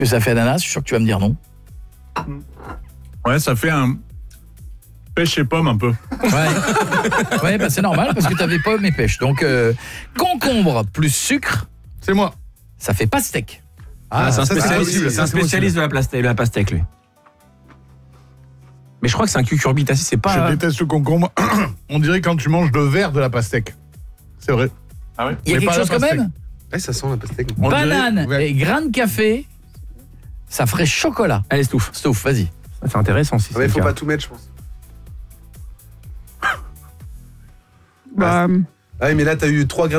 que ça fait ananas, je suis sûr que tu vas me dire non. Ouais, ça fait un pêche et pomme un peu. Ouais, bah c'est normal parce que t'avais pommes et pêche. Donc concombre plus sucre, C'est moi. ça fait pastèque. C'est un ça, spécialiste de la pastèque, lui. Mais je crois que c'est un cucurbitacé, c'est Je pas... déteste le concombre. On dirait quand tu manges le verre de la pastèque. C'est vrai. Ah oui. Il y a Mais quelque pas la chose quand pastèque. même. Ouais, ça sent la pastèque. On Banane dirait- et grain de café, ça ferait chocolat. Allez, Stouff. Stouff, vas-y. Ça fait intéressant si Ah, mais c'est faut le cas. pas tout mettre, je pense. Bah, Ah oui, mais là, t'as eu 3 grains